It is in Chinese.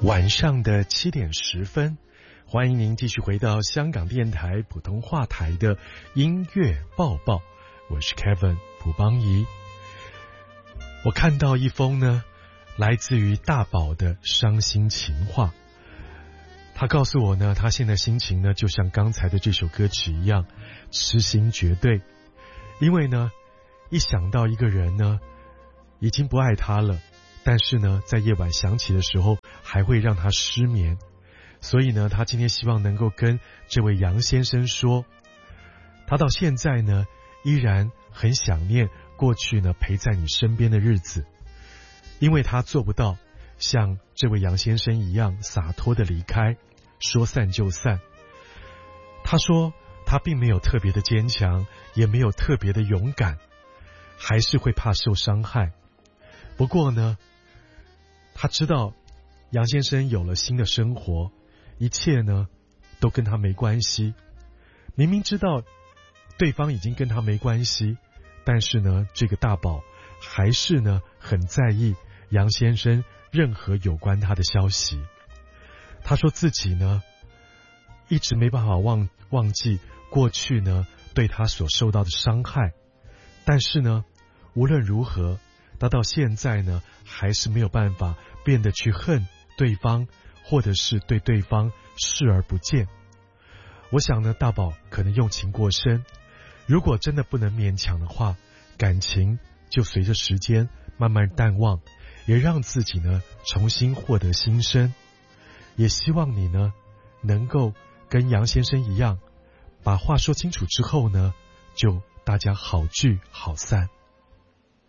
晚上的7:10，欢迎您继续回到香港电台普通话台的音乐报报，我是 Kevin 蒲邦仪。我看到一封呢来自于大宝的伤心情话，他告诉我呢，他现在心情呢就像刚才的这首歌曲一样，痴心绝对。因为呢一想到一个人呢已经不爱他了，但是呢在夜晚想起的时候还会让他失眠，所以呢他今天希望能够跟这位杨先生说，他到现在呢依然很想念过去呢陪在你身边的日子，因为他做不到像这位杨先生一样洒脱的离开，说散就散。他说他并没有特别的坚强，也没有特别的勇敢，还是会怕受伤害。不过呢他知道杨先生有了新的生活，一切呢都跟他没关系。明明知道对方已经跟他没关系，但是呢这个大宝还是呢很在意杨先生任何有关他的消息。他说自己呢一直没办法忘记过去呢对他所受到的伤害，但是呢无论如何他到现在呢还是没有办法变得去恨对方，或者是对对方视而不见。我想呢大宝可能用情过深，如果真的不能勉强的话，感情就随着时间慢慢淡忘，也让自己呢重新获得新生。也希望你呢能够跟杨先生一样，把话说清楚之后呢就大家好聚好散。